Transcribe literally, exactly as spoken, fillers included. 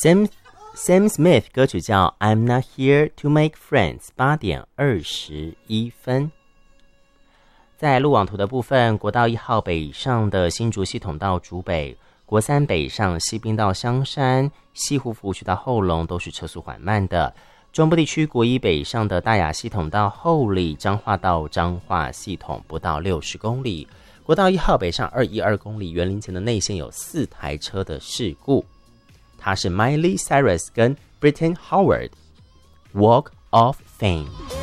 Sam Sam Smith 歌曲叫 I'm Not Here to Make Friends， 八点二十一分。在路网图的部分，国道一号北上的新竹系统到竹北，国三北上西滨到香山，西湖服务区到后龙都是车速缓慢的。中部地区国一北上的大雅系统到后里，彰化到彰化系统不到六十公里。国道一号北上二十一公里，园林前的内线有四台车的事故。它是 Miley Cyrus 跟 Britton Howard Walk of Fame。